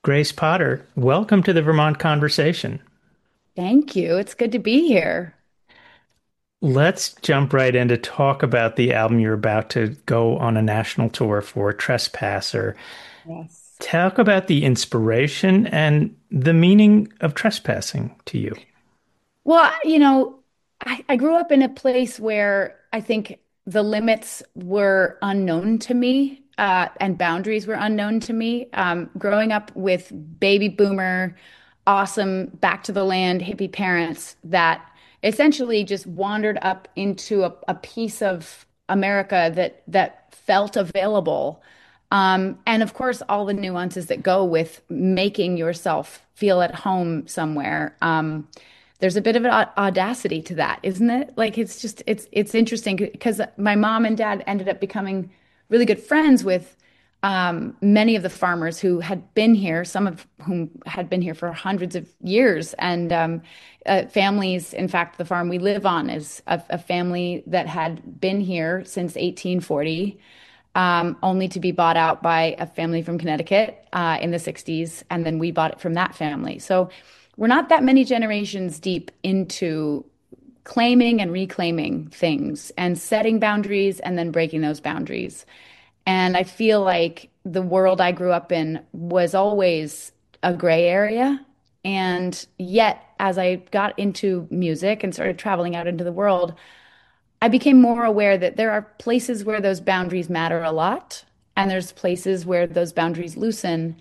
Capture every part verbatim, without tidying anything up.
Grace Potter, welcome to the Vermont Conversation. Thank you. It's good to be here. Let's jump right in to talk about the album you're about to go on a national tour for, Trespasser. Yes. Talk about the inspiration and the meaning of trespassing to you. Well, you know, I, I grew up in a place where I think the limits were unknown to me, uh, and boundaries were unknown to me. Um, growing up with baby boomer, awesome, back to the land hippie parents that essentially just wandered up into a, a piece of America that that felt available. Um, and of course, all the nuances that go with making yourself feel at home somewhere. Um, there's a bit of an audacity to that, isn't it? Like it's just it's it's interesting because my mom and dad ended up becoming really good friends with um, many of the farmers who had been here, some of whom had been here for hundreds of years, and um, uh, families. In fact, the farm we live on is a, a family that had been here since eighteen forty, um, only to be bought out by a family from Connecticut uh, in the sixties, and then we bought it from that family. So we're not that many generations deep into claiming and reclaiming things and setting boundaries and then breaking those boundaries. And I feel like the world I grew up in was always a gray area. And yet, as I got into music and started traveling out into the world, I became more aware that there are places where those boundaries matter a lot, and there's places where those boundaries loosen.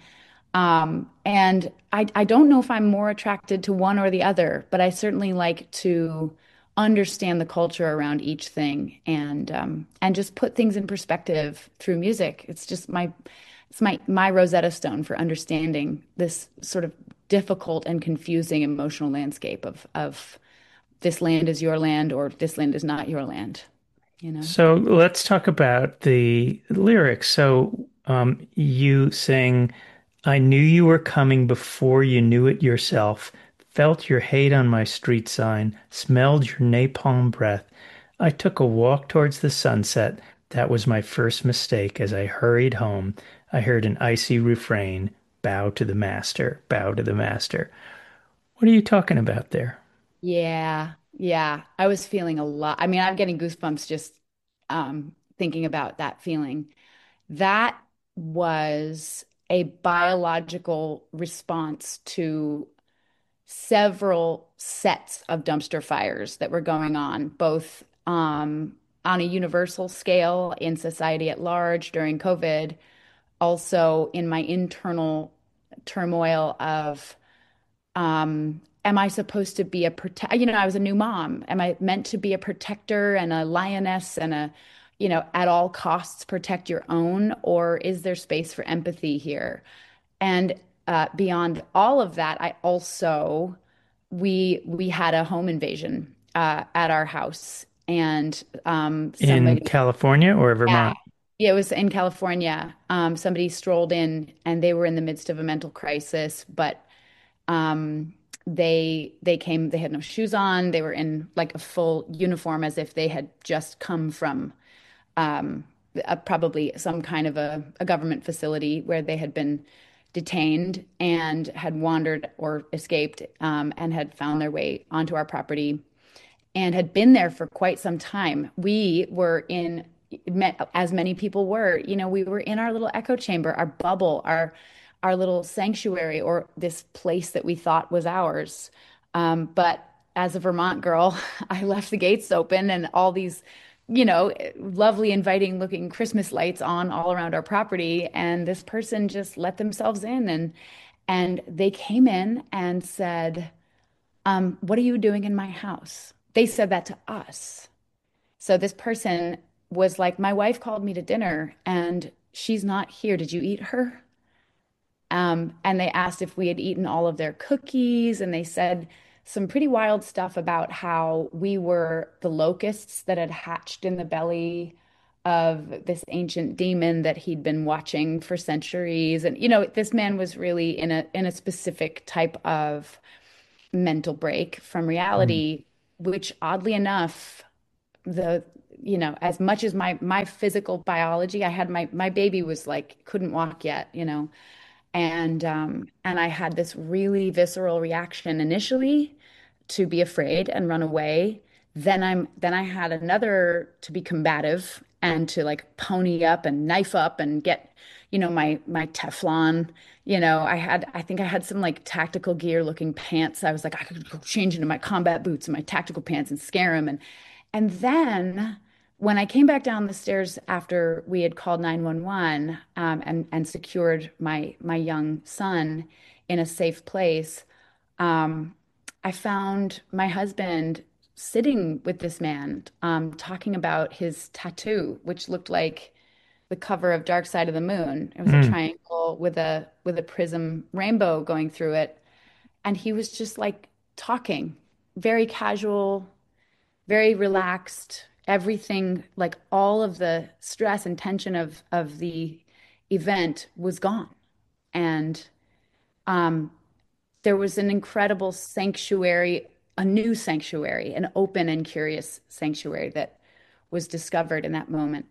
Um, and I, I don't know if I'm more attracted to one or the other, but I certainly like to understand the culture around each thing and um, and just put things in perspective through music. It's just my it's my my Rosetta Stone for understanding this sort of difficult and confusing emotional landscape of of this land is your land or this land is not your land, you know? So let's talk about the lyrics. So um, you sing, I knew you were coming before you knew it yourself, felt your hate on my street sign, smelled your napalm breath. I took a walk towards the sunset. That was my first mistake. As I hurried home, I heard an icy refrain, bow to the master, bow to the master. What are you talking about there? Yeah, yeah. I was feeling a lot. I mean, I'm getting goosebumps just um, thinking about that feeling. That was a biological response to several sets of dumpster fires that were going on, both um, on a universal scale in society at large during COVID, also in my internal turmoil of um, am I supposed to be a protect? You know, I was a new mom. Am I meant to be a protector and a lioness and a, you know, at all costs protect your own, or is there space for empathy here? And uh, beyond all of that, I also we we had a home invasion uh, at our house, and um, In somebody, California or yeah, Vermont? yeah, it was in California. Um, somebody strolled in, and they were in the midst of a mental crisis, but um, they they came, they had no shoes on, they were in like a full uniform as if they had just come from um, a, probably some kind of a, a government facility where they had been detained and had wandered or escaped um, and had found their way onto our property and had been there for quite some time. We were in, as many people were, you know, we were in our little echo chamber, our bubble, our our little sanctuary, or this place that we thought was ours. Um, but as a Vermont girl, I left the gates open and all these, you know, lovely, inviting looking Christmas lights on all around our property. And this person just let themselves in and and they came in and said, um, what are you doing in my house? They said that to us. So this person was like, my wife called me to dinner and she's not here. Did you eat her? Um, and they asked if we had eaten all of their cookies, and they said some pretty wild stuff about how we were the locusts that had hatched in the belly of this ancient demon that he'd been watching for centuries. And you know, this man was really in a in a specific type of mental break from Hmm. reality, which oddly enough, the you know, as much as my my physical biology, I had my my baby was like couldn't walk yet, you know. And um, and I had this really visceral reaction initially to be afraid and run away. Then I'm then I had another to be combative and to like pony up and knife up and get, you know, my my Teflon. You know, I had I think I had some like tactical gear looking pants. I was like, I could go change into my combat boots and my tactical pants and scare him. And and then when I came back down the stairs after we had called nine one one, um, and and secured my my young son in a safe place, um, I found my husband sitting with this man, um, talking about his tattoo, which looked like the cover of Dark Side of the Moon. It was a Mm. triangle with a with a prism rainbow going through it, and he was just like talking, very casual, very relaxed. Everything, like all of the stress and tension of of the event was gone. And um, there was an incredible sanctuary, a new sanctuary, an open and curious sanctuary that was discovered in that moment.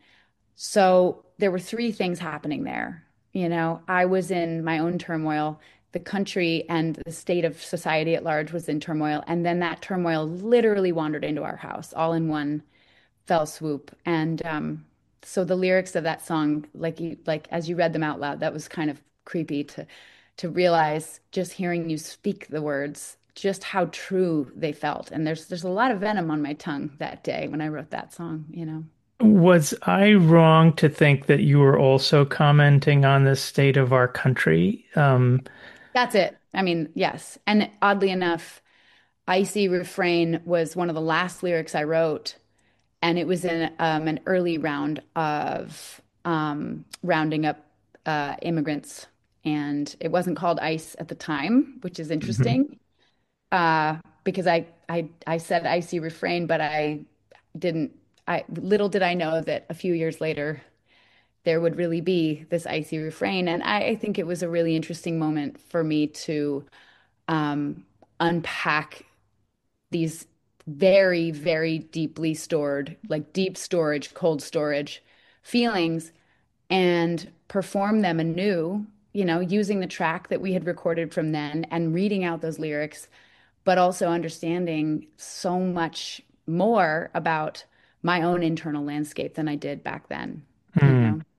So there were three things happening there. You know, I was in my own turmoil. The country and the state of society at large was in turmoil. And then that turmoil literally wandered into our house all in one fell swoop. And um, so the lyrics of that song, like you, like as you read them out loud, that was kind of creepy to to realize just hearing you speak the words, just how true they felt. And there's there's a lot of venom on my tongue that day when I wrote that song, you know. Was I wrong to think that you were also commenting on the state of our country? Um, That's it. I mean, yes. And oddly enough, Icy Refrain was one of the last lyrics I wrote, and it was in um, an early round of um, rounding up uh, immigrants. And it wasn't called ICE at the time, which is mhm. interesting, uh, because I, I I said icy refrain, but I didn't. I little did I know that a few years later there would really be this icy refrain, and I, I think it was a really interesting moment for me to um, unpack these very, very deeply stored, like deep storage, cold storage feelings and perform them anew, you know, using the track that we had recorded from then and reading out those lyrics, but also understanding so much more about my own internal landscape than I did back then, you Hmm. know?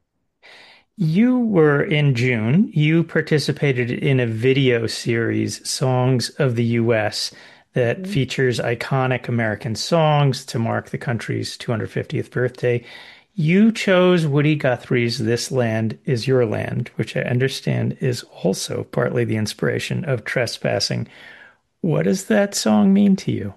You were in June, you participated in a video series, Songs of the U S, that Mhm. features iconic American songs to mark the country's two hundred fiftieth birthday. You chose Woody Guthrie's This Land Is Your Land, which I understand is also partly the inspiration of Trespassing. What does that song mean to you?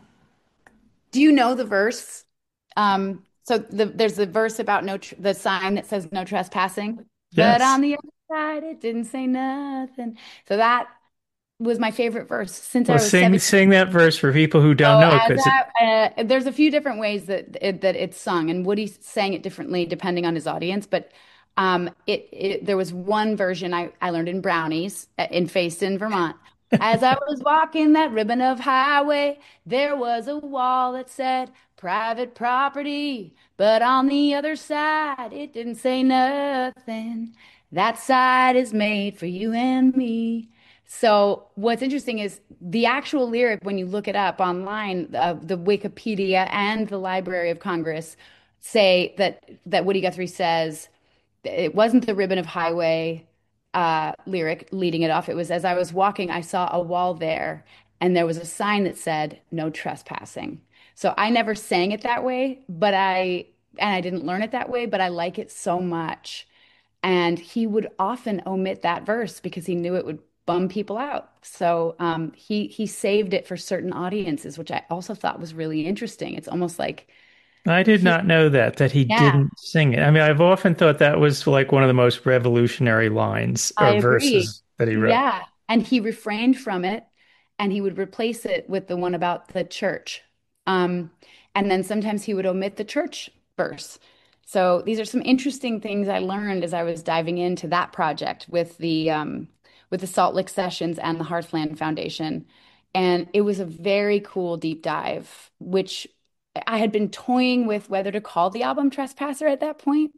Do you know the verse? Um, so the, there's the verse about no tr the sign that says no trespassing, but Yes. on the other side it didn't say nothing. So that was my favorite verse since Well, I was sing seven. sing that verse for people who don't So know, as because it, I, uh, there's a few different ways that it, that it's sung, and Woody sang it differently depending on his audience. But um, it, it there was one version I, I learned in Brownies uh, in Facein, Vermont. As I was walking that ribbon of highway, there was a wall that said private property, but on the other side, it didn't say nothing. That side is made for you and me. So what's interesting is the actual lyric, when you look it up online, uh, the Wikipedia and the Library of Congress say that that Woody Guthrie says it wasn't the ribbon of highway uh, lyric leading it off. It was as I was walking, I saw a wall there, and there was a sign that said no trespassing. So I never sang it that way, but I and I didn't learn it that way, but I like it so much. And he would often omit that verse because he knew it would bum people out. So um, he he saved it for certain audiences, which I also thought was really interesting. It's almost like I did he's not know that, that he yeah, didn't sing it. I mean, I've often thought that was like one of the most revolutionary lines I or agree. verses that he wrote. Yeah. And he refrained from it and he would replace it with the one about the church. Um, and then sometimes he would omit the church verse. So these are some interesting things I learned as I was diving into that project with the um, with the Salt Lick Sessions and the Heartland Foundation. And it was a very cool deep dive, which I had been toying with whether to call the album Trespasser at that point.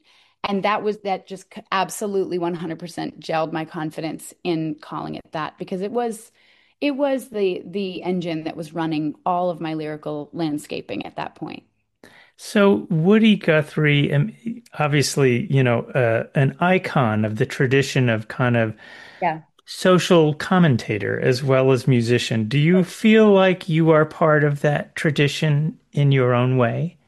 and that was that just absolutely one hundred percent gelled my confidence in calling it that because it was it was the the engine that was running all of my lyrical landscaping at that point. So Woody Guthrie, um, obviously, you know, uh, an icon of the tradition of kind of Yeah. social commentator as well as musician. Do you feel like you are part of that tradition in your own way?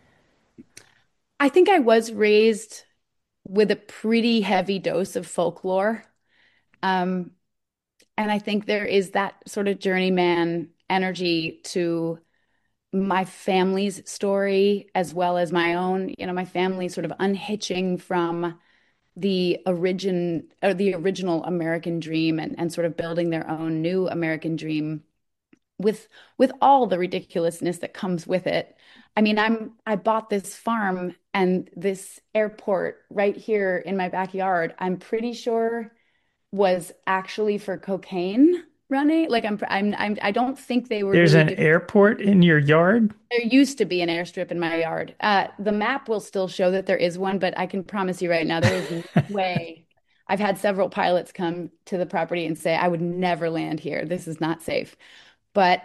I think I was raised with a pretty heavy dose of folklore. Um, and I think there is that sort of journeyman energy to my family's story as well as my own. You know, my family sort of unhitching from the origin or the original American dream and, and sort of building their own new American dream with with all the ridiculousness that comes with it. I mean, I'm I bought this farm and this airport right here in my backyard. I'm pretty sure was actually for cocaine running. Like I'm I'm, I'm I don't think they were There's really an doing. airport in your yard? There used to be an airstrip in my yard. Uh, the map will still show that there is one, but I can promise you right now, there is no way. I've had several pilots come to the property and say, I would never land here. This is not safe. But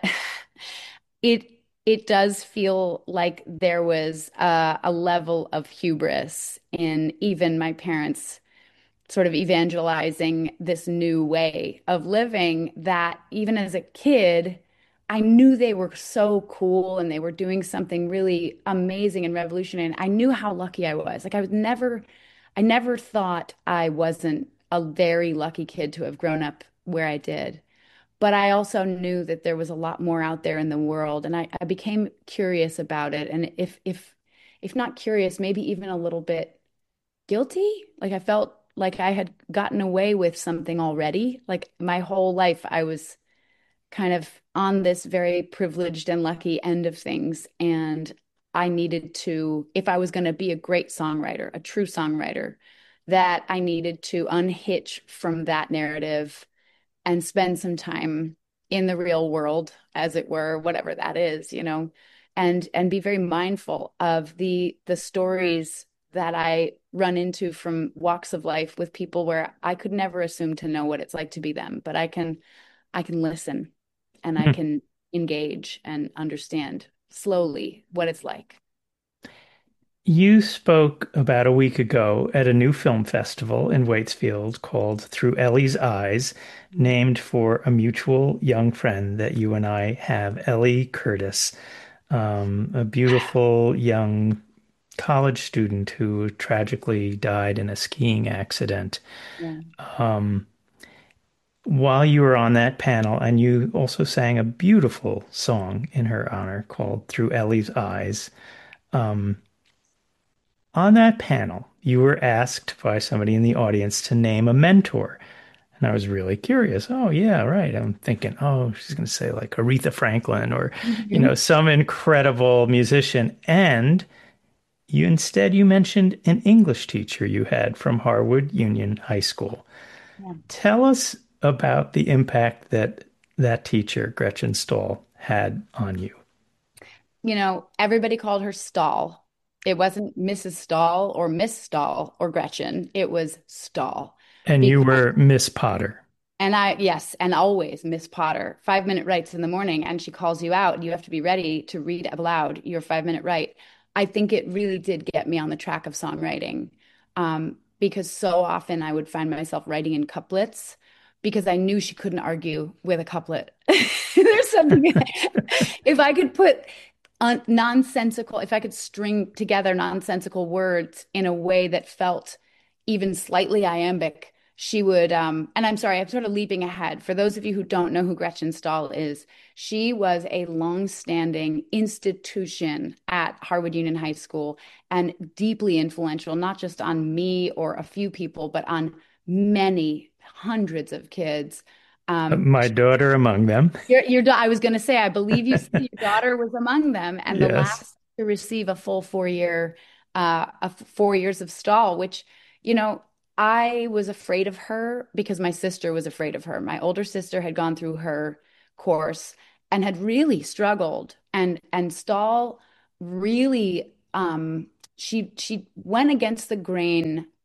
it it does feel like there was uh, a level of hubris in even my parents sort of evangelizing this new way of living that even as a kid, I knew they were so cool and they were doing something really amazing and revolutionary. And I knew how lucky I was. Like I was never, I never thought I wasn't a very lucky kid to have grown up where I did. But I also knew that there was a lot more out there in the world, and I, I became curious about it. And if if if not curious, maybe even a little bit guilty. Like I felt like I had gotten away with something already. Like my whole life, I was kind of on this very privileged and lucky end of things. And I needed to, if I was going to be a great songwriter, a true songwriter, that I needed to unhitch from that narrative and spend some time in the real world, as it were, whatever that is, you know, and and be very mindful of the the stories that I run into from walks of life with people where I could never assume to know what it's like to be them, but I can I can listen and I can engage and understand slowly what it's like. You spoke about a week ago at a new film festival in Waitsfield called Through Ellie's Eyes, named for a mutual young friend that you and I have, Ellie Curtis, um, a beautiful young college student who tragically died in a skiing accident. Yeah. Um, while you were on that panel, and you also sang a beautiful song in her honor called Through Ellie's Eyes. Um, On that panel, you were asked by somebody in the audience to name a mentor. And I was really curious. Oh, yeah, right. I'm thinking, oh, she's going to say like Aretha Franklin or, you know, Mhm. some incredible musician. And you instead, you mentioned an English teacher you had from Harwood Union High School. Yeah. Tell us about the impact that that teacher, Gretchen Stoll, had on you. You know, everybody called her Stahl. It wasn't Missus Stahl or Miss Stahl or Gretchen. It was Stahl. And you Because, were Miss Potter. and I, yes, and always Miss Potter, five minute rights in the morning, and she calls you out. You have to be ready to read aloud your five minute right. I think it really did get me on the track of songwriting, um, because so often I would find myself writing in couplets because I knew she couldn't argue with a couplet. There's something, if I could put un nonsensical, if I could string together nonsensical words in a way that felt even slightly iambic, she would, um, and I'm sorry, I'm sort of leaping ahead. For those of you who don't know who Gretchen Stahl is, she was a long-standing institution at Harwood Union High School and deeply influential, not just on me or a few people, but on many hundreds of kids. Um, My daughter among them. your, your, da- I was going to say, I believe you said your daughter was among them, and the Yes. last to receive a full four year, uh, a f- four years of stall, which, you know, I was afraid of her because my sister was afraid of her. My older sister had gone through her course and had really struggled, and and stall really, um, she she went against the grain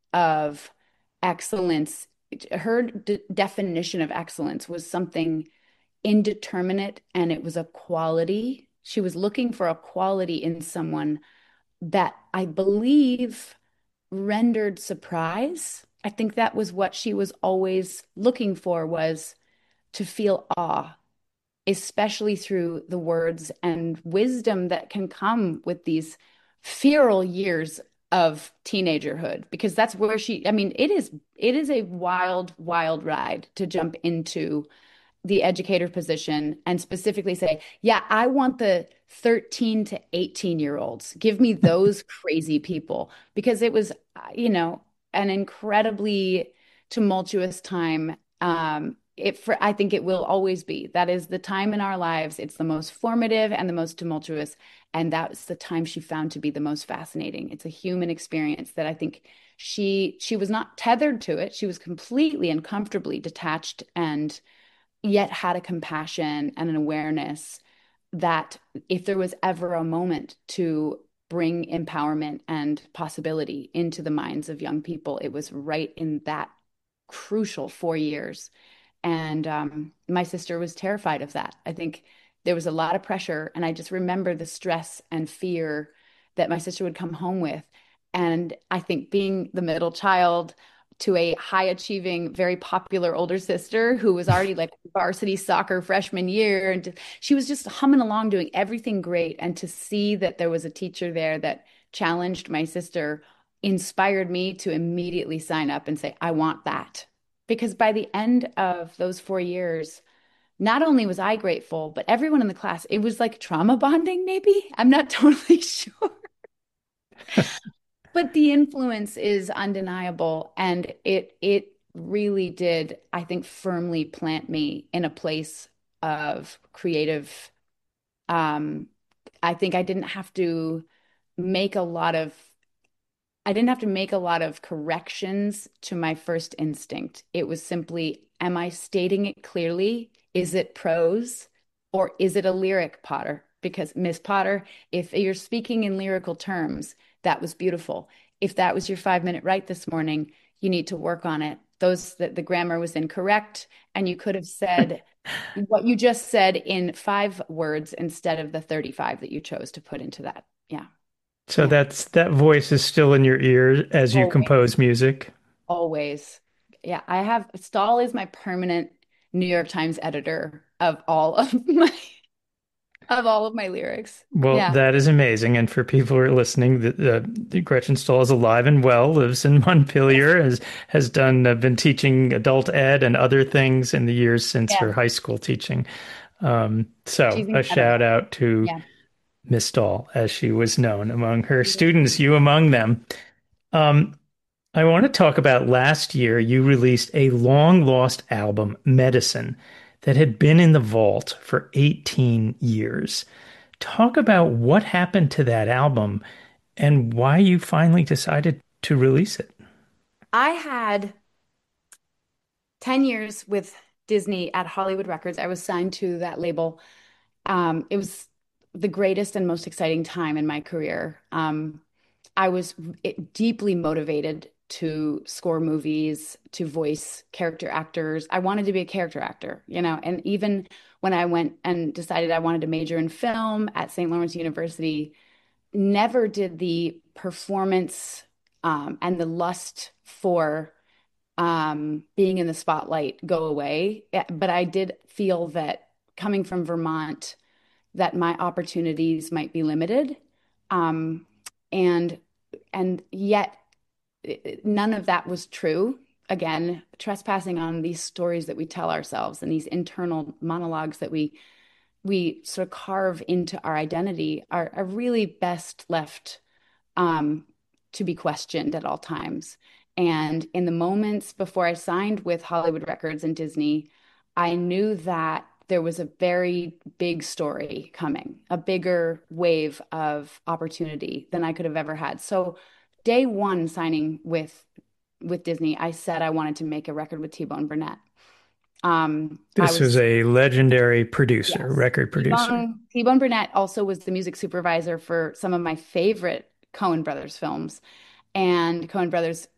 of excellence. Her d definition of excellence was something indeterminate, and it was a quality. She was looking for a quality in someone that I believe rendered surprise. I think that was what she was always looking for, was to feel awe, especially through the words and wisdom that can come with these feral years of teenagerhood, because that's where she, I mean, it is it is a wild, wild ride to jump into the educator position and specifically say, yeah, I want the thirteen to eighteen year olds. Give me those crazy people. Because it was, uh, you know, an incredibly tumultuous time. Um, it for I think it will always be. That is the time in our lives. It's the most formative and the most tumultuous. And that's the time she found to be the most fascinating. It's a human experience that I think she she was not tethered to it. She was completely and comfortably detached, and yet had a compassion and an awareness that if there was ever a moment to bring empowerment and possibility into the minds of young people, it was right in that crucial four years. And um, my sister was terrified of that. I think there was a lot of pressure, and I just remember the stress and fear that my sister would come home with. And I think being the middle child to a high achieving, very popular older sister who was already like varsity soccer freshman year. And she was just humming along, doing everything great. And to see that there was a teacher there that challenged my sister inspired me to immediately sign up and say, I want that. Because by the end of those four years, not only was I grateful, but everyone in the class, it was like trauma bonding, maybe. I'm not totally sure. But the influence is undeniable, and it it really did, I think, firmly plant me in a place of creative. Um, I think I didn't have to make a lot of I didn't have to make a lot of corrections to my first instinct. It was simply, am I stating it clearly? Is it prose or is it a lyric, Potter? Because Miss Potter, if you're speaking in lyrical terms, that was beautiful. If that was your five minute write this morning, you need to work on it. Those that the grammar was incorrect, and you could have said what you just said in five words instead of the thirty-five that you chose to put into that. Yeah. So Yeah. that's that voice is still in your ear as you Always. compose music. Always. Yeah, I have Stahl is my permanent New York Times editor of all of my of all of my lyrics. Well, Yeah. that is amazing. And for people who are listening, the, the, Gretchen Stoll is alive and well, lives in Montpelier, has has done uh, been teaching adult ed and other things in the years since Yeah. her high school teaching. Um, so She's a shout incredible. out to Yeah. Miss Stoll, as she was known among her students, you among them. Um, I want to talk about last year. You released a long lost album, Medicine, that had been in the vault for eighteen years. Talk about what happened to that album and why you finally decided to release it. I had ten years with Disney at Hollywood Records. I was signed to that label. Um, it was the greatest and most exciting time in my career. Um, I was deeply motivated to score movies, to voice character actors. I wanted to be a character actor, you know, and even when I went and decided I wanted to major in film at Saint Lawrence University, never did the performance um, and the lust for um, being in the spotlight go away. Eh, But I did feel that coming from Vermont, that my opportunities might be limited. Um, and and yet none of that was true. Again, trespassing on these stories that we tell ourselves and these internal monologues that we we sort of carve into our identity are, are really best left um, to be questioned at all times. And in the moments before I signed with Hollywood Records and Disney, I knew that there was a very big story coming, a bigger wave of opportunity than I could have ever had. So, day one signing with with Disney, I said I wanted to make a record with T-Bone Burnett. Um, I This was was a legendary producer, Yes. record producer. T-Bone, T-Bone Burnett also was the music supervisor for some of my favorite Coen Brothers films. And Coen Brothers